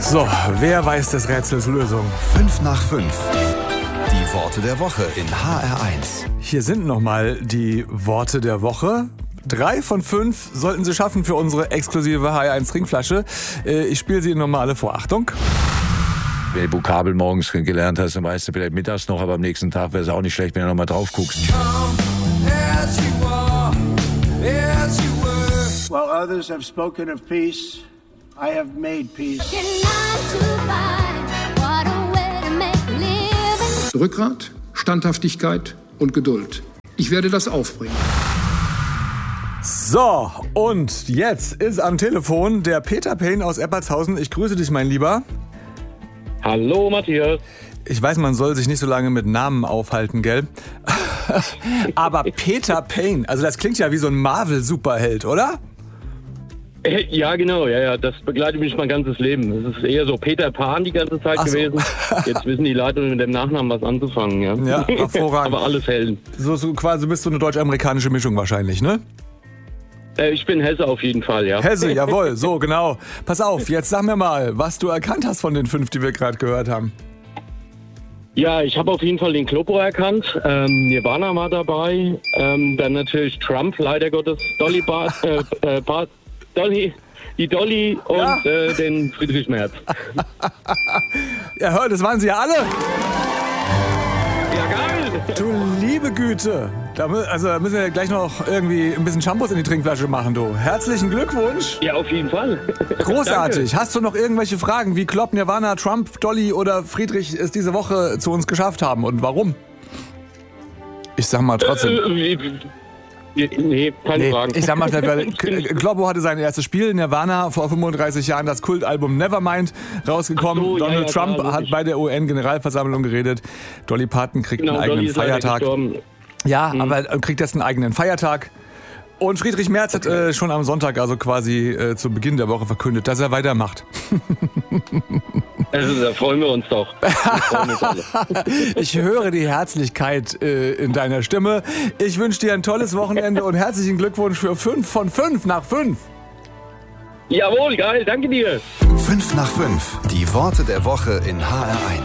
So, wer weiß des Rätsels Lösung? 5 nach 5. Die Worte der Woche in HR1. Hier sind nochmal die Worte der Woche. 3 von 5 sollten Sie schaffen für unsere exklusive HR1 Trinkflasche. Ich spiele sie nochmal alle vor. Achtung. Wenn du Vokabel morgens gelernt hast, dann weißt du vielleicht mittags noch, aber am nächsten Tag wäre es auch nicht schlecht, wenn du nochmal drauf guckst. While others have spoken of peace, I have made peace. Rückgrat, Standhaftigkeit und Geduld. Ich werde das aufbringen. So, und jetzt ist am Telefon der Peter Payne aus Eppertshausen. Ich grüße dich, mein Lieber. Hallo, Matthias. Ich weiß, man soll sich nicht so lange mit Namen aufhalten, gell? Aber Peter Payne, also das klingt ja wie so ein Marvel-Superheld, oder? Ja, genau, ja, das begleitet mich mein ganzes Leben. Es ist eher so Peter Pan die ganze Zeit gewesen. Jetzt wissen die Leute mit dem Nachnamen was anzufangen, ja. Ja, hervorragend. Aber alles Helden. So quasi bist du eine deutsch-amerikanische Mischung wahrscheinlich, ne? Ich bin Hesse auf jeden Fall, ja. Hesse, jawohl, so genau. Pass auf, jetzt sag mir mal, was du erkannt hast von den 5, die wir gerade gehört haben. Ja, ich habe auf jeden Fall den Kloppo erkannt. Nirvana war dabei. Dann natürlich Trump, leider Gottes. Die Dolly und Ja. Den Friedrich Merz. Ja, hör, das waren sie ja alle. Ja, geil! Du liebe Güte. Da müssen wir gleich noch irgendwie ein bisschen Shampoos in die Trinkflasche machen, du. Herzlichen Glückwunsch. Ja, auf jeden Fall. Großartig. Danke. Hast du noch irgendwelche Fragen, wie Klopp, Nirvana, Trump, Dolly oder Friedrich es diese Woche zu uns geschafft haben und warum? Ich sag mal trotzdem. Nee, keine Fragen. Ich sag mal schnell, weil Kloppo hatte sein erstes Spiel, Nirvana, vor 35 Jahren das Kultalbum Nevermind rausgekommen. Ach so, Donald Trump klar, hat bei der UN-Generalversammlung geredet. Dolly Parton kriegt einen eigenen Dolly ist leider Feiertag. gestorben. Ja, aber kriegt jetzt einen eigenen Feiertag. Und Friedrich Merz hat schon am Sonntag, also quasi zu Beginn der Woche, verkündet, dass er weitermacht. Also, da freuen wir uns doch. Wir freuen uns alle. Ich höre die Herzlichkeit in deiner Stimme. Ich wünsche dir ein tolles Wochenende und herzlichen Glückwunsch für 5 von 5 nach 5. Jawohl, geil, danke dir. 5 nach 5. Die Worte der Woche in HR1.